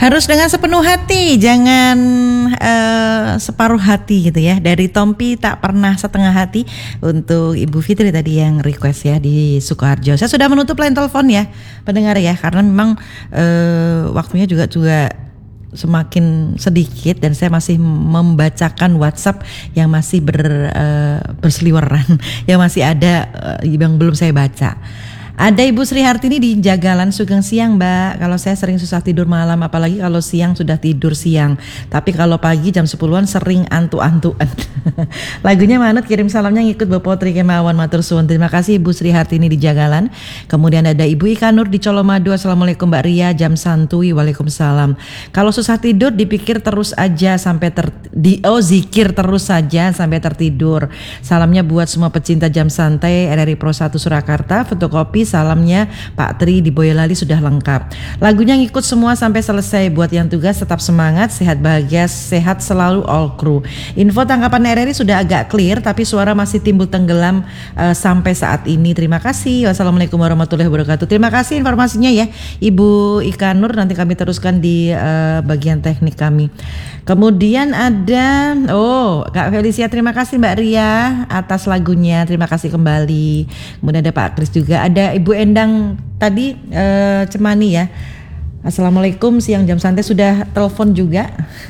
Harus dengan sepenuh hati, jangan separuh hati gitu ya. Dari Tompi tak pernah setengah hati untuk Ibu Fitri tadi yang request ya di Sukoharjo. Saya sudah menutup line telepon ya pendengar ya, karena memang waktunya juga semakin sedikit dan saya masih membacakan WhatsApp yang masih berseliweran, yang masih ada yang belum saya baca. Ada Ibu Sri Hartini di Jagalan, Sugeng siang Mbak. Kalau saya sering susah tidur malam, apalagi kalau siang sudah tidur siang. Tapi kalau pagi jam 10-an sering antu-antuan. Lagunya manut, kirim salamnya ngikut Bapak Potri Kemawan matur suwun. Terima kasih Ibu Sri Hartini di Jagalan. Kemudian ada Ibu Ika Nur di Colomadu. Assalamualaikum Mbak Ria, jam santuy. Waalaikumsalam. Kalau susah tidur dipikir terus aja sampai zikir terus saja sampai tertidur. Salamnya buat semua pecinta jam santai RRI Pro 1 Surakarta. Fotokopi salamnya Pak Tri di Boyolali sudah lengkap. Lagunya ngikut semua sampai selesai. Buat yang tugas tetap semangat, sehat bahagia, sehat selalu all crew. Info tangkapan RRI sudah agak clear tapi suara masih timbul tenggelam sampai saat ini. Terima kasih. Wassalamualaikum warahmatullahi wabarakatuh. Terima kasih informasinya ya Ibu Ika Nur, nanti kami teruskan di bagian teknik kami. Kemudian ada Kak Felicia, terima kasih Mbak Ria atas lagunya. Terima kasih kembali. Kemudian ada Pak Kris juga, ada Ibu Endang tadi Cemani ya. Assalamualaikum, siang jam santai, sudah telepon juga.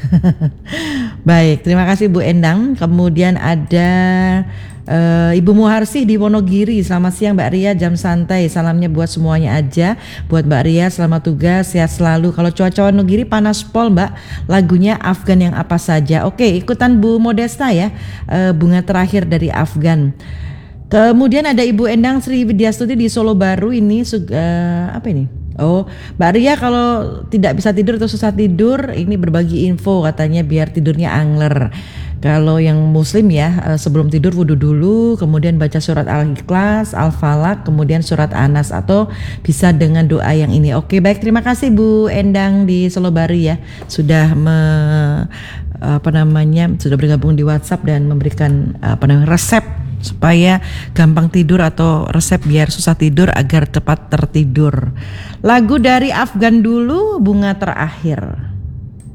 Baik, terima kasih Bu Endang. Kemudian ada Ibu Muharsih di Wonogiri. Selamat siang Mbak Ria, jam santai. Salamnya buat semuanya aja. Buat Mbak Ria, selamat tugas, sehat selalu. Kalau cuaca Wonogiri panas pol Mbak. Lagunya Afgan yang apa saja. Oke, ikutan Bu Modesta ya. Bunga terakhir dari Afgan. Kemudian ada Ibu Endang Sri Widyastuti di Solo Baru. Ini apa ini? Mbak Ria kalau tidak bisa tidur atau susah tidur, ini berbagi info katanya biar tidurnya angler. Kalau yang muslim ya, sebelum tidur wudu dulu, kemudian baca surat Al-Ikhlas, Al-Falaq, kemudian surat Anas, atau bisa dengan doa yang ini. Oke, baik, terima kasih Bu Endang di Solo Baru ya, sudah sudah bergabung di WhatsApp dan memberikan resep supaya gampang tidur atau resep biar susah tidur agar cepat tertidur. Lagu dari Afgan dulu, Bunga Terakhir.